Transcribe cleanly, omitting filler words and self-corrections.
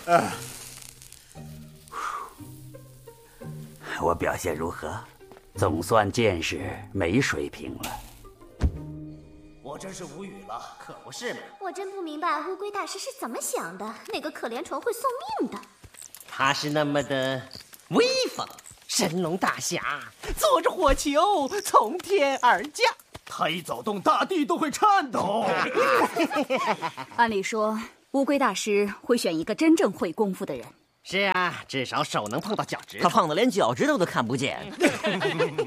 我表现如何？总算见识没水平了。 我真是无语了，可不是嘛！ 我真不明白乌龟大师是怎么想的，那个可怜虫会送命的。 他是那么的威风，神龙大侠坐着火球从天而降， 他一走动，大地都会颤抖。 按理说，乌龟大师会选一个真正会功夫的人。 是啊，至少手能碰到脚趾头。 他胖得连脚趾头都看不见。